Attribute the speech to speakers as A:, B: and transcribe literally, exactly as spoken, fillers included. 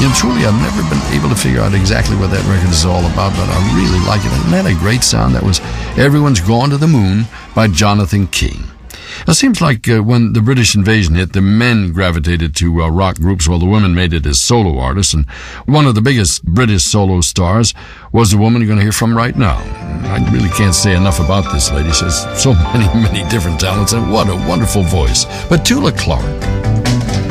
A: You know, truly, I've never been able to figure out exactly what that record is all about, but I really like it. Isn't that a great sound? That was Everyone's Gone to the Moon by Jonathan King. It seems like uh, when the British invasion hit, the men gravitated to uh, rock groups while the women made it as solo artists. And one of the biggest British solo stars was the woman you're going to hear from right now. I really can't say enough about this lady. She has so many, many different talents, and what a wonderful voice. Petula Clark.